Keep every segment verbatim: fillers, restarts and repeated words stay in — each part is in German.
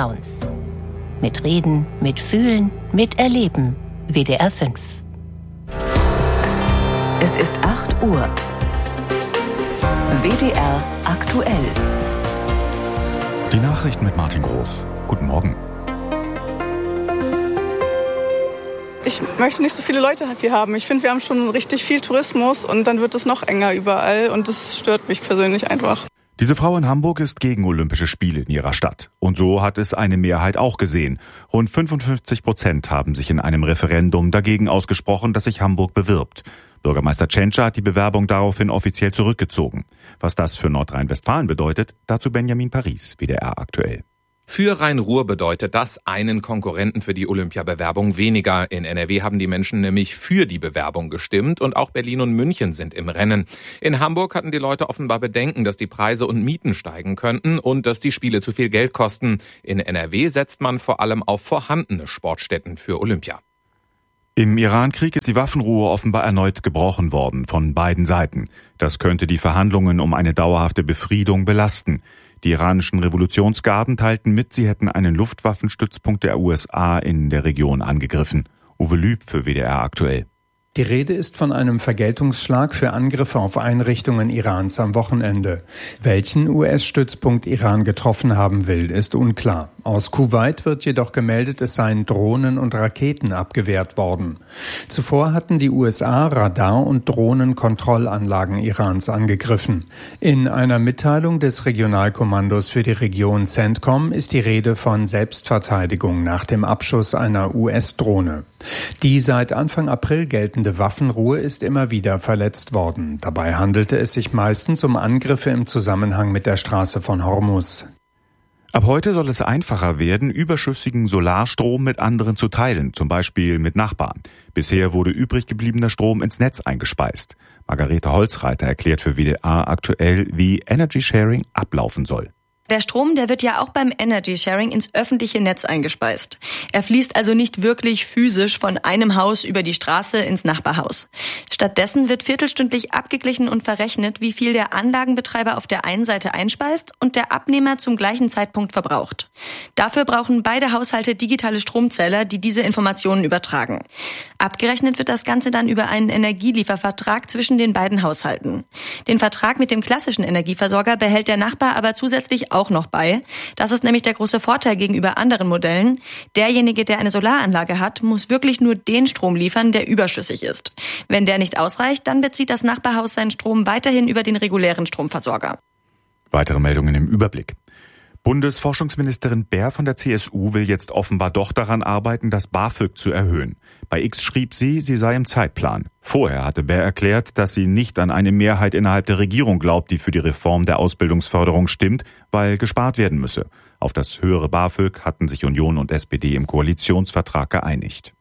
Vertrauens. Mit Reden, mit Fühlen, mit Erleben. W D R fünf. Es ist acht Uhr. W D R aktuell. Die Nachrichten mit Martin Groß. Guten Morgen. Ich möchte nicht so viele Leute hier haben. Ich finde, wir haben schon richtig viel Tourismus und dann wird es noch enger überall und das stört mich persönlich einfach. Diese Frau in Hamburg ist gegen Olympische Spiele in ihrer Stadt. Und so hat es eine Mehrheit auch gesehen. Rund fünfundfünfzig Prozent haben sich in einem Referendum dagegen ausgesprochen, dass sich Hamburg bewirbt. Bürgermeister Tschentscher hat die Bewerbung daraufhin offiziell zurückgezogen. Was das für Nordrhein-Westfalen bedeutet, dazu Benjamin Paris, W D R aktuell. Für Rhein-Ruhr bedeutet das einen Konkurrenten für die Olympiabewerbung weniger. In N R W haben die Menschen nämlich für die Bewerbung gestimmt und auch Berlin und München sind im Rennen. In Hamburg hatten die Leute offenbar Bedenken, dass die Preise und Mieten steigen könnten und dass die Spiele zu viel Geld kosten. In N R W setzt man vor allem auf vorhandene Sportstätten für Olympia. Im Iran-Krieg ist die Waffenruhe offenbar erneut gebrochen worden von beiden Seiten. Das könnte die Verhandlungen um eine dauerhafte Befriedung belasten. Die iranischen Revolutionsgarden teilten mit, sie hätten einen Luftwaffenstützpunkt der U S A in der Region angegriffen. Uwe Lüb für W D R aktuell. Die Rede ist von einem Vergeltungsschlag für Angriffe auf Einrichtungen Irans am Wochenende. Welchen U S-Stützpunkt Iran getroffen haben will, ist unklar. Aus Kuwait wird jedoch gemeldet, es seien Drohnen und Raketen abgewehrt worden. Zuvor hatten die U S A Radar- und Drohnenkontrollanlagen Irans angegriffen. In einer Mitteilung des Regionalkommandos für die Region CENTCOM ist die Rede von Selbstverteidigung nach dem Abschuss einer U S-Drohne. Die seit Anfang April geltende Waffenruhe ist immer wieder verletzt worden. Dabei handelte es sich meistens um Angriffe im Zusammenhang mit der Straße von Hormuz. Ab heute soll es einfacher werden, überschüssigen Solarstrom mit anderen zu teilen, zum Beispiel mit Nachbarn. Bisher wurde übrig gebliebener Strom ins Netz eingespeist. Margarete Holzreiter erklärt für W D R aktuell, wie Energy Sharing ablaufen soll. Der Strom, der wird ja auch beim Energy Sharing ins öffentliche Netz eingespeist. Er fließt also nicht wirklich physisch von einem Haus über die Straße ins Nachbarhaus. Stattdessen wird viertelstündlich abgeglichen und verrechnet, wie viel der Anlagenbetreiber auf der einen Seite einspeist und der Abnehmer zum gleichen Zeitpunkt verbraucht. Dafür brauchen beide Haushalte digitale Stromzähler, die diese Informationen übertragen. Abgerechnet wird das Ganze dann über einen Energieliefervertrag zwischen den beiden Haushalten. Den Vertrag mit dem klassischen Energieversorger behält der Nachbar aber zusätzlich auch noch bei. Das ist nämlich der große Vorteil gegenüber anderen Modellen. Derjenige, der eine Solaranlage hat, muss wirklich nur den Strom liefern, der überschüssig ist. Wenn der nicht ausreicht, dann bezieht das Nachbarhaus seinen Strom weiterhin über den regulären Stromversorger. Weitere Meldungen im Überblick. Bundesforschungsministerin Baer von der C S U will jetzt offenbar doch daran arbeiten, das BAföG zu erhöhen. Bei X schrieb sie, sie sei im Zeitplan. Vorher hatte Baer erklärt, dass sie nicht an eine Mehrheit innerhalb der Regierung glaubt, die für die Reform der Ausbildungsförderung stimmt, weil gespart werden müsse. Auf das höhere BAföG hatten sich Union und S P D im Koalitionsvertrag geeinigt.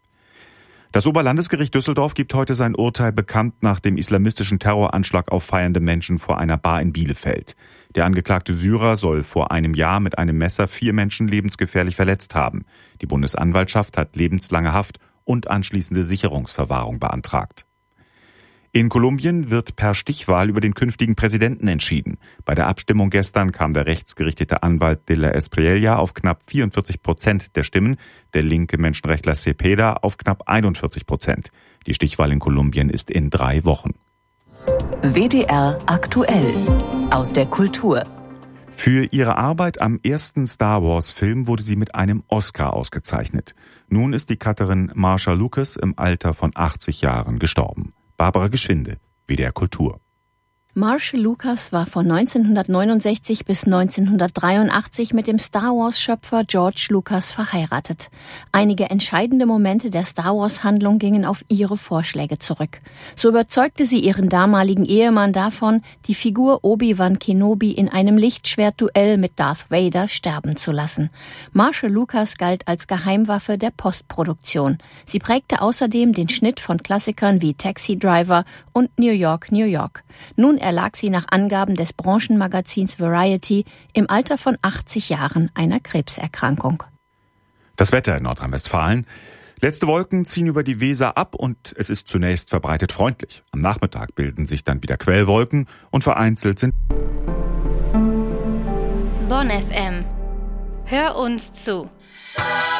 Das Oberlandesgericht Düsseldorf gibt heute sein Urteil bekannt nach dem islamistischen Terroranschlag auf feiernde Menschen vor einer Bar in Bielefeld. Der angeklagte Syrer soll vor einem Jahr mit einem Messer vier Menschen lebensgefährlich verletzt haben. Die Bundesanwaltschaft hat lebenslange Haft und anschließende Sicherungsverwahrung beantragt. In Kolumbien wird per Stichwahl über den künftigen Präsidenten entschieden. Bei der Abstimmung gestern kam der rechtsgerichtete Anwalt de la Espriella auf knapp vierundvierzig Prozent der Stimmen, der linke Menschenrechtler Cepeda auf knapp einundvierzig Prozent. Die Stichwahl in Kolumbien ist in drei Wochen. W D R aktuell aus der Kultur. Für ihre Arbeit am ersten Star Wars Film wurde sie mit einem Oscar ausgezeichnet. Nun ist die Cutterin Marsha Lucas im Alter von achtzig Jahren gestorben. Barbara Geschwinde, W D R Kultur. Marsha Lucas war von neunzehnhundertneunundsechzig bis neunzehnhundertdreiundachtzig mit dem Star-Wars-Schöpfer George Lucas verheiratet. Einige entscheidende Momente der Star-Wars-Handlung gingen auf ihre Vorschläge zurück. So überzeugte sie ihren damaligen Ehemann davon, die Figur Obi-Wan Kenobi in einem Lichtschwertduell mit Darth Vader sterben zu lassen. Marsha Lucas galt als Geheimwaffe der Postproduktion. Sie prägte außerdem den Schnitt von Klassikern wie Taxi Driver und New York, New York. Nun erlag sie nach Angaben des Branchenmagazins Variety im Alter von achtzig Jahren einer Krebserkrankung. Das Wetter in Nordrhein-Westfalen. Letzte Wolken ziehen über die Weser ab und es ist zunächst verbreitet freundlich. Am Nachmittag bilden sich dann wieder Quellwolken und vereinzelt sind Bonn F M. Hör uns zu.